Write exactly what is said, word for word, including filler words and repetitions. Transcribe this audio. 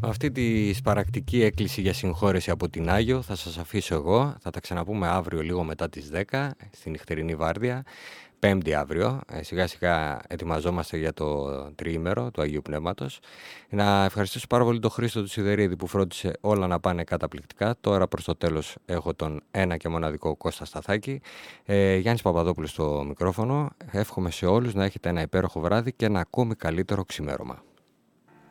Αυτή τη σπαρακτική έκκληση για συγχώρεση από την Άγιο θα σας αφήσω εγώ. Θα τα ξαναπούμε αύριο λίγο μετά τις δέκα στην νυχτερινή βάρδια. Πέμπτη αύριο. Ε, σιγά σιγά ετοιμαζόμαστε για το τριήμερο του Αγίου Πνεύματος. Να ευχαριστήσω πάρα πολύ τον Χρήστο του Σιδερίδη που φρόντισε όλα να πάνε καταπληκτικά. Τώρα προς το τέλος έχω τον ένα και μοναδικό Κώστα Σταθάκη. Ε, Γιάννης Παπαδόπουλος στο μικρόφωνο. Εύχομαι σε όλους να έχετε ένα υπέροχο βράδυ και ένα ακόμη καλύτερο ξημέρωμα.